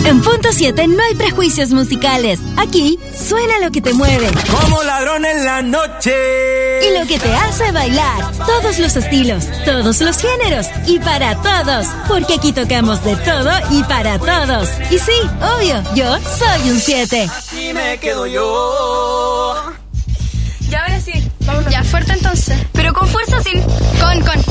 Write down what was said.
En Punto 7 no hay prejuicios musicales. Aquí suena lo que te mueve. Como ladrón en la noche. Y lo que te hace bailar. Todos los estilos, todos los géneros y para todos. Porque aquí tocamos de todo y para todos. Y sí, obvio, yo soy un 7. Así me quedo yo. Ya ahora sí, vámonos. Ya, fuerte entonces. Pero con fuerza, sin... Con.